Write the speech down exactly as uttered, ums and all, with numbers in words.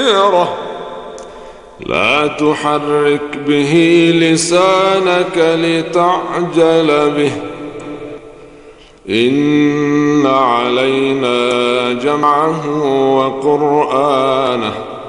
لا تحرك به لسانك لتعجل به إن علينا جمعه وقرآنه